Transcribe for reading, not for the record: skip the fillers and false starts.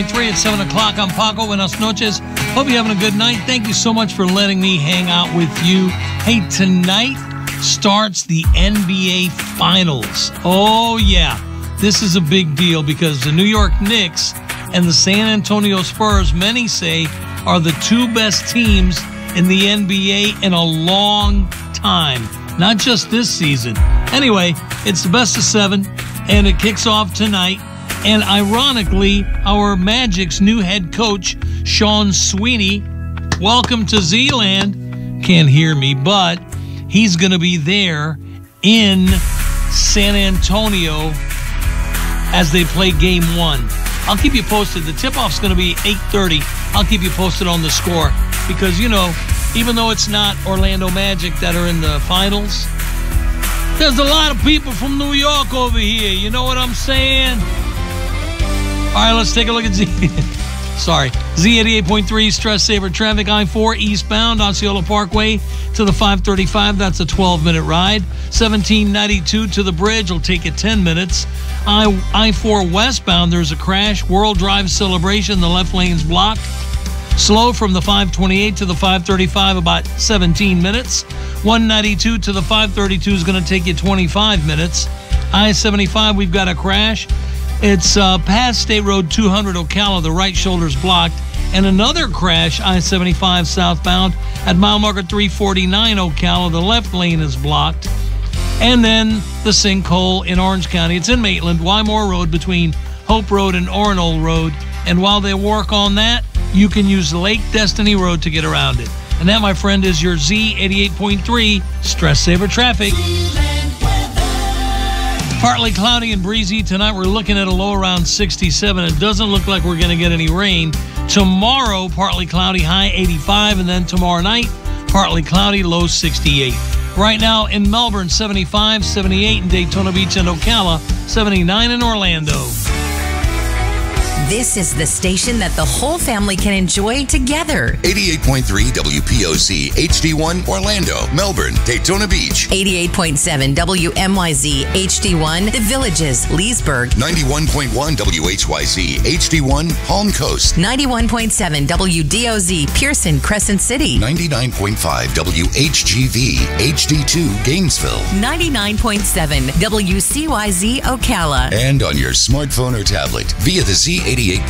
It's 7 o'clock. I'm Paco. Buenas noches. Hope you're having a good night. Thank you so much for letting me hang out with you. Hey, tonight starts the NBA Finals. Oh, yeah. This is a big deal because the New York Knicks and the San Antonio Spurs, many say, are the two best teams in the NBA in a long time. Not just this season. Anyway, it's the best of 7, and it kicks off tonight. And ironically, our Magic's new head coach, Sean Sweeney, welcome to Z-Land. Can't hear me, but he's going to be there in San Antonio as they play game 1. I'll keep you posted. The tip-off's going to be 8:30. I'll keep you posted on the score because, you know, even though it's not Orlando Magic that are in the finals, there's a lot of people from New York over here. You know what I'm saying? All right, let's take a look at Z. Sorry. Z88.3 Stress Saver Traffic. I-4 eastbound Osceola Parkway to the 535. That's a 12-minute ride. 1792 to the bridge will take you 10 minutes. I-4 westbound, there's a crash. World Drive Celebration. The left lane's blocked. Slow from the 528 to the 535, about 17 minutes. 192 to the 532 is going to take you 25 minutes. I-75, we've got a crash. It's past State Road 200 Ocala. The right shoulder's blocked. And another crash, I-75 southbound at mile marker 349 Ocala. The left lane is blocked. And then the sinkhole in Orange County. It's in Maitland, Wymore Road between Hope Road and Orono Road. And while they work on that, you can use Lake Destiny Road to get around it. And that, my friend, is your Z88.3 Stress Saver Traffic. Partly cloudy and breezy. Tonight we're looking at a low around 67. It doesn't look like we're going to get any rain. Tomorrow, partly cloudy, high 85. And then tomorrow night, partly cloudy, low 68. Right now in Melbourne, 75, 78 in Daytona Beach and Ocala, 79 in Orlando. This is the station that the whole family can enjoy together. 88.3 WPOC HD1 Orlando, Melbourne, Daytona Beach. 88.7 WMYZ HD1 The Villages, Leesburg. 91.1 WHYZ HD1 Palm Coast. 91.7 WDOZ Pearson, Crescent City. 99.5 WHGV HD2 Gainesville. 99.7 WCYZ Ocala. And on your smartphone or tablet via the Z88.3